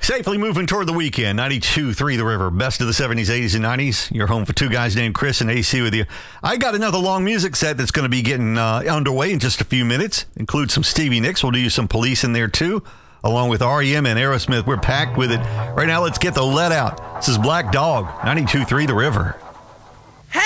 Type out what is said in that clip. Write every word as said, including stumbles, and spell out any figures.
Safely moving toward the weekend. ninety-two point three The River. Best of the seventies, eighties, and nineties. You're home for two guys named Chris and A C with you. I got another long music set that's going to be getting uh, underway in just a few minutes. Include some Stevie Nicks. We'll do you some Police in there, too. Along with R E M and Aerosmith. We're packed with it. Right now, let's get the let out. This is Black Dog. ninety-two point three The River.